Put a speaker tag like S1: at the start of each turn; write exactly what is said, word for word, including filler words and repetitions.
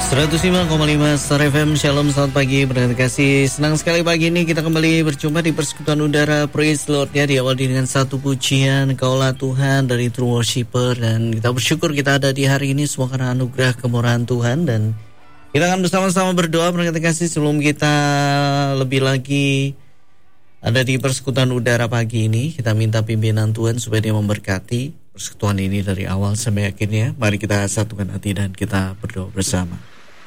S1: seratus lima koma lima Star F M. Shalom, selamat pagi, berterima kasih. Senang sekali pagi ini kita kembali berjumpa di Persekutuan Udara Praise Lord ya. Diawali dengan satu pujian Kaulah Tuhan dari True Worshipper. Dan kita bersyukur kita ada di hari ini semua karena anugerah kemurahan Tuhan. Dan kita akan bersama-sama berdoa berterima kasih sebelum kita lebih lagi ada di Persekutuan Udara pagi ini. Kita minta pimpinan Tuhan supaya Dia memberkati persekutuan ini dari awal sampai akhirnya. Mari kita satukan hati dan kita berdoa bersama.